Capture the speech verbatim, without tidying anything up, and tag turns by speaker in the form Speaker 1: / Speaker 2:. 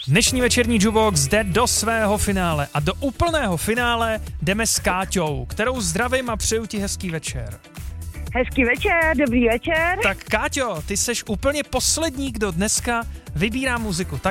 Speaker 1: Dnešní večerní Jukebox jde do svého finále a do úplného finále jdeme s Káťou, kterou zdravím a přeju ti hezký večer.
Speaker 2: Hezký večer, dobrý večer.
Speaker 1: Tak Káťo, ty seš úplně poslední, kdo dneska vybírá muziku. Tak